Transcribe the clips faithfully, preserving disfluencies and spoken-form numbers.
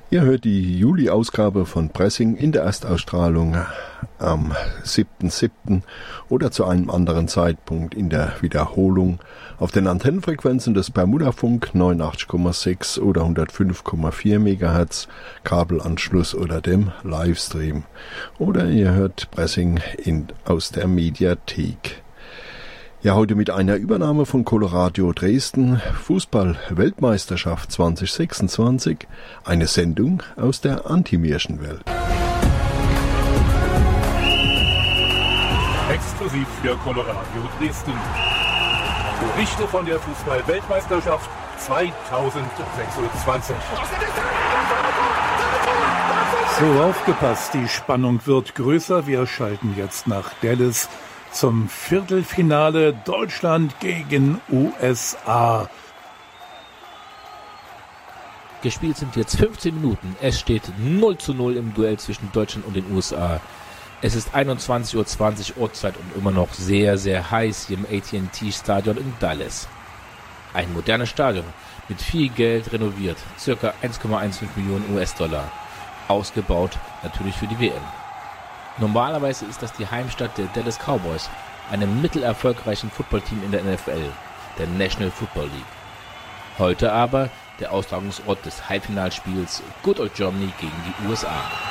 Ihr hört die Juli-Ausgabe von Pressing in der Erstausstrahlung am siebten siebten oder zu einem anderen Zeitpunkt in der Wiederholung auf den Antennenfrequenzen des Bermudafunk neunundachtzig Komma sechs oder hundertfünf Komma vier Megahertz, Kabelanschluss oder dem Livestream. Oder ihr hört Pressing in, aus der Mediathek. Ja, heute mit einer Übernahme von Coloradio Dresden, Fußball-Weltmeisterschaft zwanzig sechsundzwanzig, eine Sendung aus der Anti-Märchenwelt. Exklusiv für Coloradio Dresden. Berichte von der Fußball-Weltmeisterschaft zwanzig sechsundzwanzig. So, aufgepasst, die Spannung wird größer. Wir schalten jetzt nach Dallas zum Viertelfinale Deutschland gegen U S A. Gespielt sind jetzt fünfzehn Minuten. Es steht null zu null im Duell zwischen Deutschland und den U S A. Es ist einundzwanzig Uhr zwanzig Uhrzeit und immer noch sehr, sehr heiß hier im A T and T Stadion in Dallas. Ein modernes Stadion mit viel Geld renoviert, circa eins Komma fünfzehn Millionen U S-Dollar. Ausgebaut natürlich für die W M. Normalerweise ist das die Heimstatt der Dallas Cowboys, einem mittelerfolgreichen Footballteam in der N F L, der National Football League. Heute aber der Austragungsort des Halbfinalspiels Good Old Germany gegen die U S A.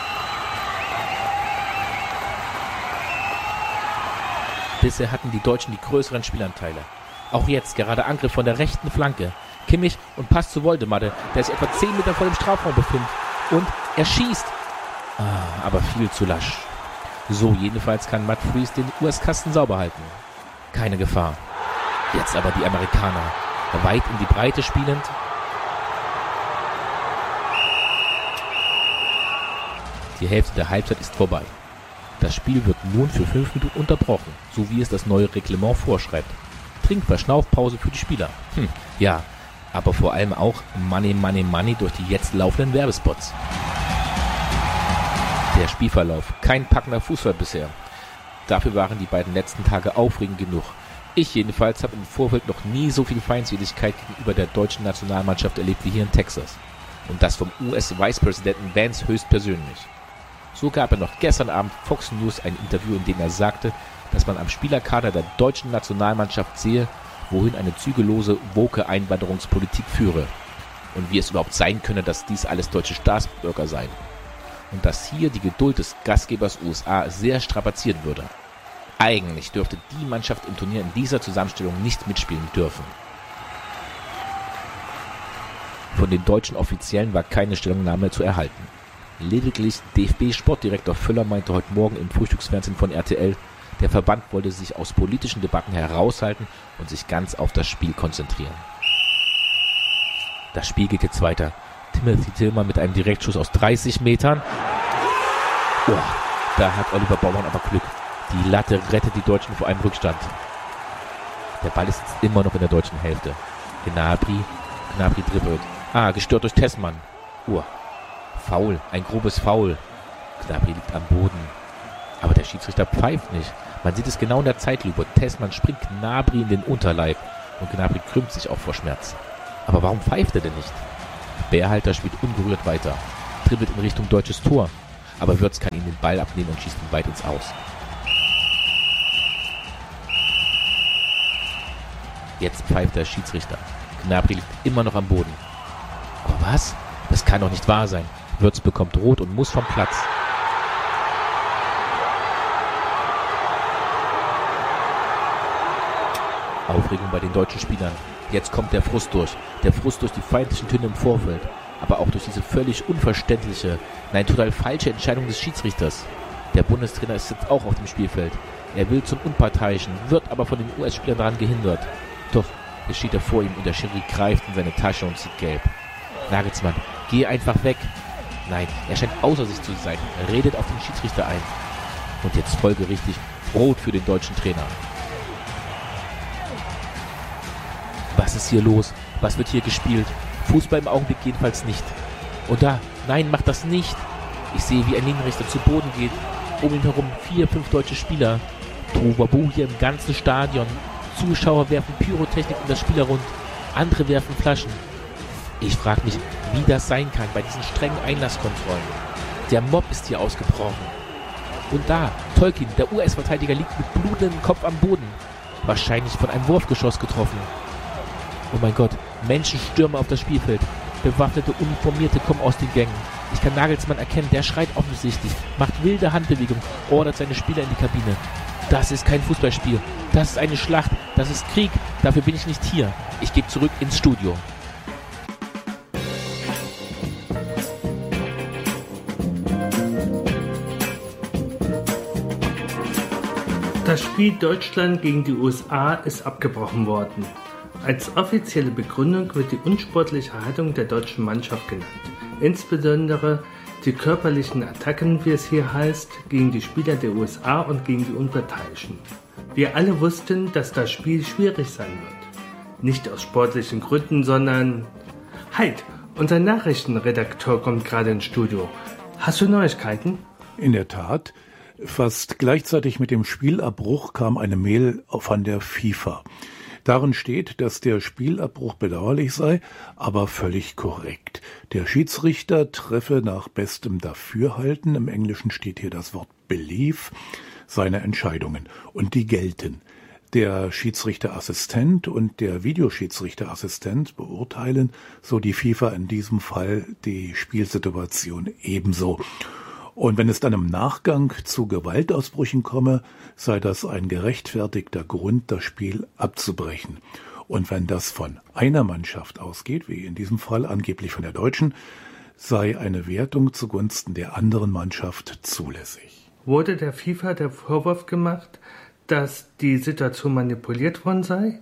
Bisher hatten die Deutschen die größeren Spielanteile. Auch jetzt gerade Angriff von der rechten Flanke. Kimmich und Pass zu Woldemade, der sich etwa zehn Meter vor dem Strafraum befindet. Und er schießt. Ah, aber viel zu lasch. So jedenfalls kann Matt Fries den U S-Kasten sauber halten. Keine Gefahr. Jetzt aber die Amerikaner. Weit in die Breite spielend. Die Hälfte der Halbzeit ist vorbei. Das Spiel wird nun für fünf Minuten unterbrochen, so wie es das neue Reglement vorschreibt. Trinkverschnaufpause für die Spieler. Hm, ja, aber vor allem auch Money, Money, Money durch die jetzt laufenden Werbespots. Der Spielverlauf, kein packender Fußball bisher. Dafür waren die beiden letzten Tage aufregend genug. Ich jedenfalls habe im Vorfeld noch nie so viel Feindseligkeit gegenüber der deutschen Nationalmannschaft erlebt wie hier in Texas. Und das vom U S-Vicepräsidenten Vance höchstpersönlich. So gab er noch gestern Abend Fox News ein Interview, in dem er sagte, dass man am Spielerkader der deutschen Nationalmannschaft sehe, wohin eine zügellose, woke Einwanderungspolitik führe. Und wie es überhaupt sein könne, dass dies alles deutsche Staatsbürger seien. Und dass hier die Geduld des Gastgebers U S A sehr strapazieren würde. Eigentlich dürfte die Mannschaft im Turnier in dieser Zusammenstellung nicht mitspielen dürfen. Von den deutschen Offiziellen war keine Stellungnahme zu erhalten. Lediglich D F B-Sportdirektor Völler meinte heute Morgen im Frühstücksfernsehen von R T L, der Verband wollte sich aus politischen Debatten heraushalten und sich ganz auf das Spiel konzentrieren. Das Spiel geht jetzt weiter. Timothy Tillmann mit einem Direktschuss aus dreißig Metern. Oh, da hat Oliver Baumann aber Glück. Die Latte rettet die Deutschen vor einem Rückstand. Der Ball ist jetzt immer noch in der deutschen Hälfte. Gnabry, Gnabry dribbelt. Ah, gestört durch Tessmann. Oh, Foul, ein grobes Foul. Gnabry liegt am Boden. Aber der Schiedsrichter pfeift nicht. Man sieht es genau in der Zeitlupe. Tessmann springt Gnabry in den Unterleib und Gnabry krümmt sich auch vor Schmerz. Aber warum pfeift er denn nicht? Bärhalter spielt ungerührt weiter, dribbelt in Richtung deutsches Tor, aber Würz kann ihm den Ball abnehmen und schießt ihn weit ins Aus. Jetzt pfeift der Schiedsrichter. Gnabry liegt immer noch am Boden. Aber was? Das kann doch nicht wahr sein. Würz bekommt Rot und muss vom Platz. Aufregung bei den deutschen Spielern. Jetzt kommt der Frust durch. Der Frust durch die feindlichen Töne im Vorfeld. Aber auch durch diese völlig unverständliche, nein, total falsche Entscheidung des Schiedsrichters. Der Bundestrainer ist jetzt auch auf dem Spielfeld. Er will zum Unparteiischen, wird aber von den U S-Spielern daran gehindert. Doch, jetzt steht er vor ihm und der Schiri greift in seine Tasche und zieht gelb. Nagelsmann, geh einfach weg. Nein, er scheint außer sich zu sein. Er redet auf den Schiedsrichter ein. Und jetzt folgerichtig Rot für den deutschen Trainer. Was ist hier los? Was wird hier gespielt? Fußball im Augenblick jedenfalls nicht. Und da, nein, macht das nicht. Ich sehe, wie ein Linienrichter zu Boden geht. Um ihn herum vier, fünf deutsche Spieler. Tohuwabohu hier im ganzen Stadion. Zuschauer werfen Pyrotechnik in das Spiel herund. Andere werfen Flaschen. Ich frage mich, wie das sein kann bei diesen strengen Einlasskontrollen. Der Mob ist hier ausgebrochen. Und da, Tolkien, der U S-Verteidiger, liegt mit blutendem Kopf am Boden. Wahrscheinlich von einem Wurfgeschoss getroffen. Oh mein Gott, Menschen stürmen auf das Spielfeld. Bewaffnete Uniformierte kommen aus den Gängen. Ich kann Nagelsmann erkennen, der schreit offensichtlich, macht wilde Handbewegungen, ordert seine Spieler in die Kabine. Das ist kein Fußballspiel. Das ist eine Schlacht. Das ist Krieg. Dafür bin ich nicht hier. Ich gehe zurück ins Studio. Das Spiel Deutschland gegen die U S A ist abgebrochen worden. Als offizielle Begründung wird die unsportliche Haltung der deutschen Mannschaft genannt. Insbesondere die körperlichen Attacken, wie es hier heißt, gegen die Spieler der U S A und gegen die Unparteiischen. Wir alle wussten, dass das Spiel schwierig sein wird. Nicht aus sportlichen Gründen, sondern... Halt, unser Nachrichtenredakteur kommt gerade ins Studio. Hast du Neuigkeiten? In der Tat. Fast gleichzeitig mit dem Spielabbruch kam eine Mail von der FIFA. Darin steht, dass der Spielabbruch bedauerlich sei, aber völlig korrekt. Der Schiedsrichter treffe nach bestem Dafürhalten, im Englischen steht hier das Wort believe, seine Entscheidungen. Und die gelten. Der Schiedsrichterassistent und der Videoschiedsrichterassistent beurteilen, so die FIFA in diesem Fall, die Spielsituation ebenso. Und wenn es dann im Nachgang zu Gewaltausbrüchen komme, sei das ein gerechtfertigter Grund, das Spiel abzubrechen. Und wenn das von einer Mannschaft ausgeht, wie in diesem Fall angeblich von der deutschen, sei eine Wertung zugunsten der anderen Mannschaft zulässig. Wurde der FIFA der Vorwurf gemacht, dass die Situation manipuliert worden sei?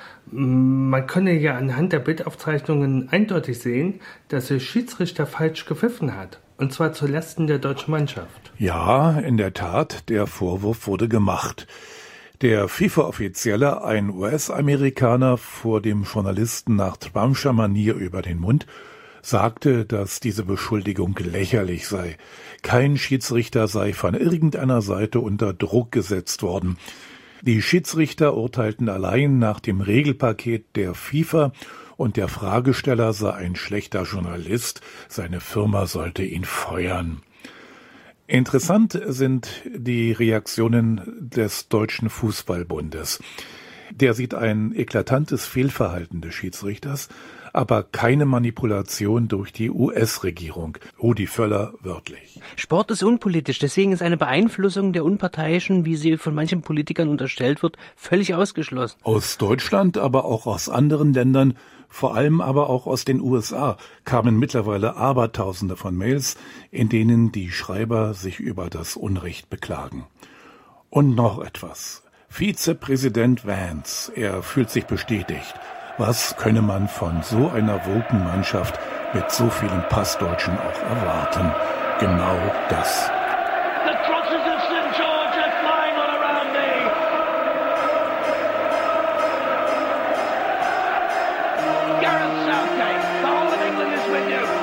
Man könne ja anhand der Bildaufzeichnungen eindeutig sehen, dass der Schiedsrichter falsch gepfiffen hat. Und zwar zulasten der deutschen Mannschaft. Ja, in der Tat, der Vorwurf wurde gemacht. Der FIFA-Offizielle, ein U S-Amerikaner, fuhr dem Journalisten nach Trumpscher Manier über den Mund, sagte, dass diese Beschuldigung lächerlich sei. Kein Schiedsrichter sei von irgendeiner Seite unter Druck gesetzt worden. Die Schiedsrichter urteilten allein nach dem Regelpaket der FIFA und der Fragesteller sei ein schlechter Journalist, seine Firma sollte ihn feuern. Interessant sind die Reaktionen des Deutschen Fußballbundes. Der sieht ein eklatantes Fehlverhalten des Schiedsrichters, aber keine Manipulation durch die U S-Regierung. Rudi Völler wörtlich. Sport ist unpolitisch, deswegen ist eine Beeinflussung der Unparteiischen, wie sie von manchen Politikern unterstellt wird, völlig ausgeschlossen. Aus Deutschland, aber auch aus anderen Ländern, vor allem aber auch aus den U S A, kamen mittlerweile Abertausende von Mails, in denen die Schreiber sich über das Unrecht beklagen. Und noch etwas. Vizepräsident Vance, er fühlt sich bestätigt. Was könne man von so einer woken Mannschaft mit so vielen Passdeutschen auch erwarten? Genau das. The crosses of Saint George are flying all around me. Gareth Southgate, the whole of England is with you.